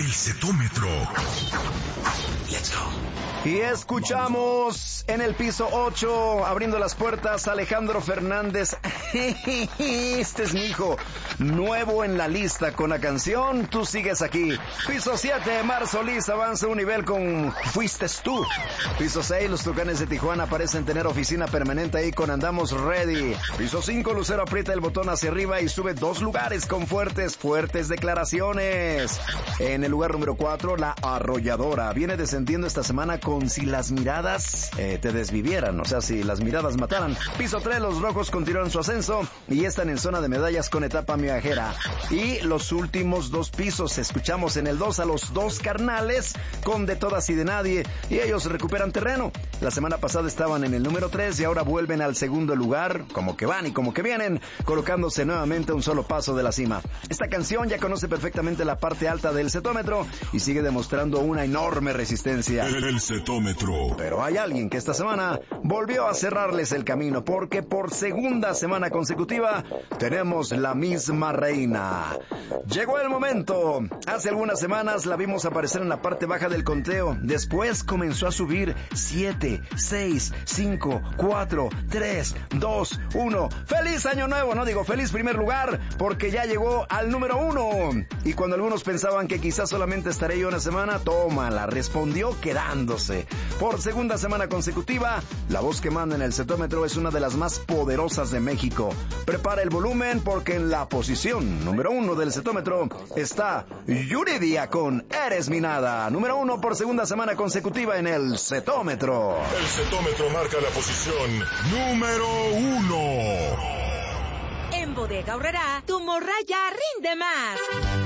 El cetómetro. Let's go. Y escuchamos en el piso 8, abriendo las puertas, Alejandro Fernández. Este es mi hijo, nuevo en la lista con la canción Tú Sigues Aquí. Piso 7, Mar Solís avanza un nivel con Fuiste Tú. Piso 6, los Tucanes de Tijuana parecen tener oficina permanente ahí con Andamos Ready. Piso 5, Lucero aprieta el botón hacia arriba y sube 2 lugares con fuertes declaraciones. En el lugar número 4, La Arrolladora viene descendiendo esta semana con Si las miradas te desvivieran, o sea, si las miradas mataran. Piso 3, Los Rojos continúan su ascenso y están en zona de medallas con Etapa Viajera. Y los últimos 2 pisos, escuchamos en el 2 a Los Dos Carnales con De Todas y de Nadie, y ellos recuperan terreno. La semana pasada estaban en el número 3 y ahora vuelven al segundo lugar, como que van y como que vienen, colocándose nuevamente a un solo paso de la cima. Esta canción ya conoce perfectamente la parte alta del cetómetro y sigue demostrando una enorme resistencia. El cetómetro. Pero hay alguien que esta semana volvió a cerrarles el camino, porque por segunda semana consecutiva tenemos la misma reina. Llegó el momento. Hace algunas semanas la vimos aparecer en la parte baja del conteo. Después comenzó a subir. 7, 6, 5, 4, 3, 2, 1. ¡Feliz año nuevo! No digo feliz primer lugar, porque ya llegó al número 1. Y cuando algunos pensaban que quizás solamente estaré yo una semana, tómala, respondió quedándose. Por segunda semana consecutiva, la voz que manda en el cetómetro es una de las más poderosas de México. Prepara el volumen porque en la posición número 1 del cetómetro está Yuridia con Eres mi nada. Número 1 por segunda semana consecutiva en el cetómetro. El cetómetro marca la posición número 1. En Bodega Aurrerá, tu morraya rinde más.